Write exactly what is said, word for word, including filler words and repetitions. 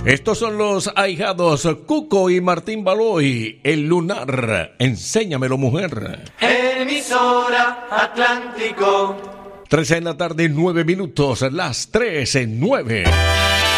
Estos son los ahijados Cuco y Martín Baloy, El Lunar. Enséñamelo, mujer. Emisora Atlántico. Tres en la tarde, nueve minutos, las tres en nueve.